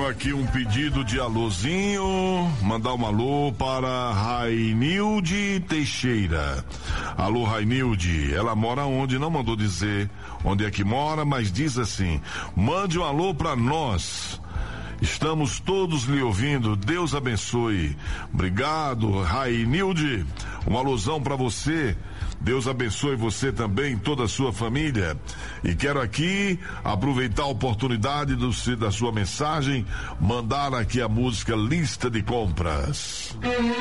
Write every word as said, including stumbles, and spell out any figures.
aqui um pedido de alôzinho, mandar um alô para Rainilde Teixeira. Alô, Rainilde, ela mora onde? Não mandou dizer onde é que mora, mas diz assim: mande um alô para nós. Estamos todos lhe ouvindo, Deus abençoe. Obrigado, Rainilde. Um alôzão para você. Deus abençoe você também, toda a sua família. E quero aqui aproveitar a oportunidade do, da sua mensagem, mandar aqui a música Lista de Compras.